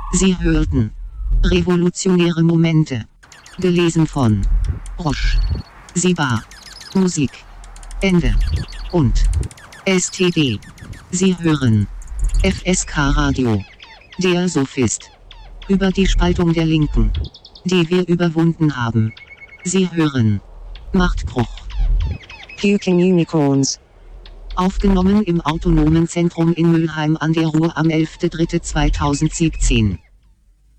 Sie hörten Revolutionäre Momente. Gelesen von Roche. Sie war Musik. Ende. Und STD. Sie hören FSK Radio. Der Sophist. Über die Spaltung der Linken, die wir überwunden haben. Sie hören Machtbruch. Puking Unicorns. Aufgenommen im Autonomen Zentrum in Mülheim an der Ruhr am 11.03.2017.